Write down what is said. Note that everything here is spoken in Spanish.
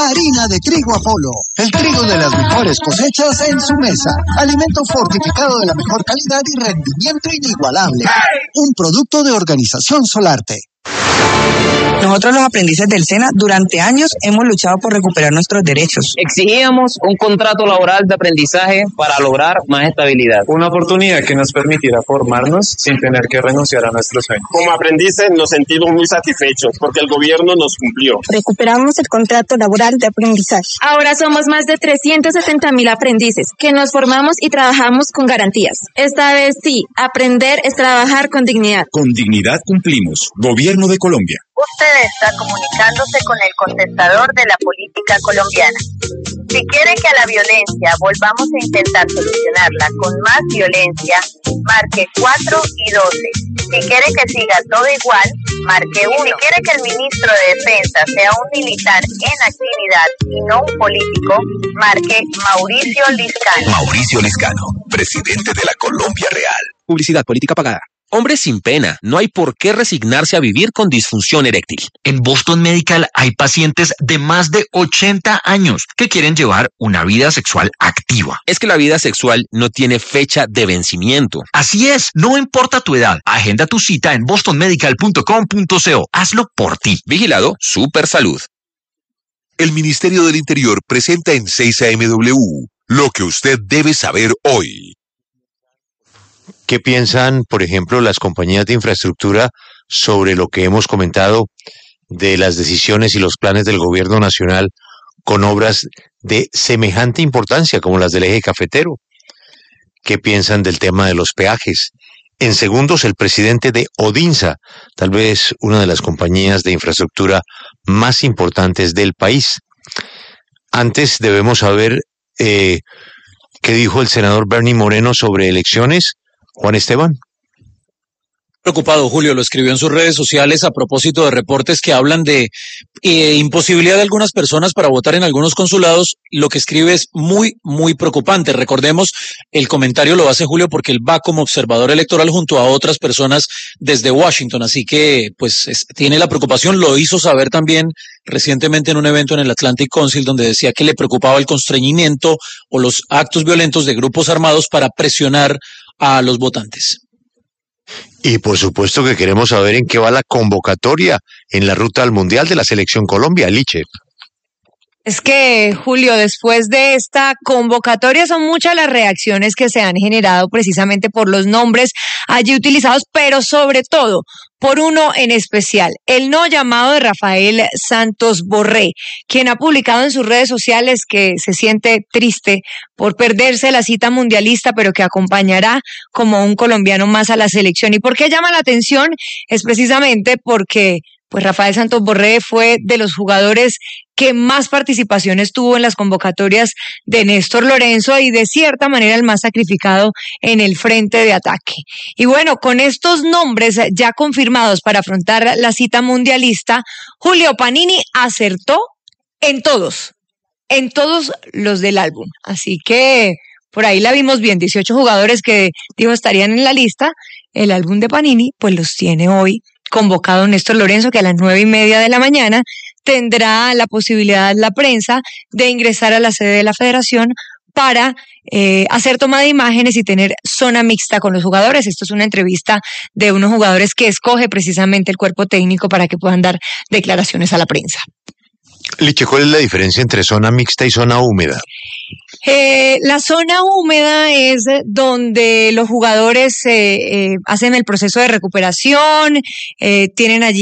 Harina de trigo Apolo, el trigo de las mejores cosechas en su mesa. Alimento fortificado de la mejor calidad y rendimiento inigualable. Un producto de Organización Solarte. Nosotros los aprendices del SENA durante años hemos luchado por recuperar nuestros derechos. Exigíamos un contrato laboral de aprendizaje para lograr más estabilidad. Una oportunidad que nos permitiera formarnos sin tener que renunciar a nuestros sueños. Como aprendices nos sentimos muy satisfechos porque el gobierno nos cumplió. Recuperamos el contrato laboral de aprendizaje. Ahora somos más de 370,000 aprendices que nos formamos y trabajamos con garantías. Esta vez sí, aprender es trabajar con dignidad. Con dignidad cumplimos. Gobierno de Colombia. Usted está comunicándose con el contestador de la política colombiana. Si quiere que a la violencia volvamos a intentar solucionarla con más violencia, marque 4 y 12. Si quiere que siga todo igual, marque 1. Si quiere que el ministro de Defensa sea un militar en actividad y no un político, marque Mauricio Liscano. Mauricio Liscano, presidente de la Colombia Real. Publicidad política pagada. Hombres sin pena, no hay por qué resignarse a vivir con disfunción eréctil. En Boston Medical hay pacientes de más de 80 años que quieren llevar una vida sexual activa. Es que la vida sexual no tiene fecha de vencimiento. Así es, no importa tu edad. Agenda tu cita en bostonmedical.com.co. Hazlo por ti. Vigilado Super Salud. El Ministerio del Interior presenta en 6 AMW lo que usted debe saber hoy. ¿Qué piensan, por ejemplo, las compañías de infraestructura sobre lo que hemos comentado de las decisiones y los planes del gobierno nacional con obras de semejante importancia como las del eje cafetero? ¿Qué piensan del tema de los peajes? En segundos, el presidente de Odinsa, tal vez una de las compañías de infraestructura más importantes del país. Antes debemos saber qué dijo el senador Bernie Moreno sobre elecciones. Juan Esteban. Preocupado, Julio, lo escribió en sus redes sociales a propósito de reportes que hablan de imposibilidad de algunas personas para votar en algunos consulados. Lo que escribe es muy, muy preocupante. Recordemos, el comentario lo hace Julio porque él va como observador electoral junto a otras personas desde Washington, así que pues tiene la preocupación. Lo hizo saber también recientemente en un evento en el Atlantic Council donde decía que le preocupaba el constreñimiento o los actos violentos de grupos armados para presionar a los votantes. Y por supuesto que queremos saber en qué va la convocatoria en la ruta al Mundial de la Selección Colombia, Liche. Es que, Julio, después de esta convocatoria son muchas las reacciones que se han generado precisamente por los nombres allí utilizados, pero sobre todo por uno en especial, el no llamado de Rafael Santos Borré, quien ha publicado en sus redes sociales que se siente triste por perderse la cita mundialista, pero que acompañará como un colombiano más a la selección. ¿Y por qué llama la atención? Es precisamente porque pues Rafael Santos Borré fue de los jugadores que más participaciones tuvo en las convocatorias de Néstor Lorenzo y de cierta manera el más sacrificado en el frente de ataque. Y bueno, con estos nombres ya confirmados para afrontar la cita mundialista, Julio Panini acertó en todos los del álbum. Así que por ahí la vimos bien, 18 jugadores que dijo estarían en la lista. El álbum de Panini pues los tiene hoy convocado Néstor Lorenzo, que a las 9:30 de la mañana tendrá la posibilidad la prensa de ingresar a la sede de la federación para hacer toma de imágenes y tener zona mixta con los jugadores. Esto es una entrevista de unos jugadores que escoge precisamente el cuerpo técnico para que puedan dar declaraciones a la prensa. Liche, ¿cuál es la diferencia entre zona mixta y zona húmeda? La zona húmeda es donde los jugadores hacen el proceso de recuperación, tienen allí